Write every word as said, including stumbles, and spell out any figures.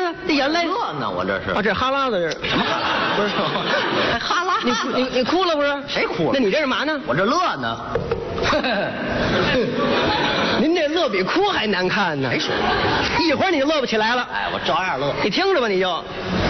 看这眼泪。 乐呢，我这是。 啊，这哈喇子这是。 什么哈喇？ 不是， 还哈喇？ 你哭你你哭了不是？ 谁哭了？ 那你这是嘛呢？ 我这乐呢。 您这乐比哭还难看呢。 谁说？ 一会儿你就乐不起来了。 哎，我照样乐。 你听着吧，你就。